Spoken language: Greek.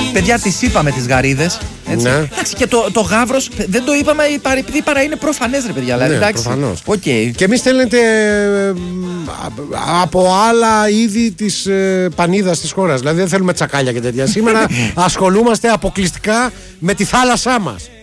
Παιδιά, τις είπαμε τις γαρίδες. Έτσι. Ναι. Εντάξει, και το γάβρος δεν το είπαμε επειδή παρά είναι προφανές, ρε παιδιά. Δηλαδή, Ναι, εντάξει. προφανώς. Okay. Και εμείς στέλνετε από άλλα είδη της πανίδας της χώρας. Δηλαδή δεν θέλουμε τσακάλια και τέτοια. Σήμερα ασχολούμαστε αποκλειστικά με τη θάλασσά μας.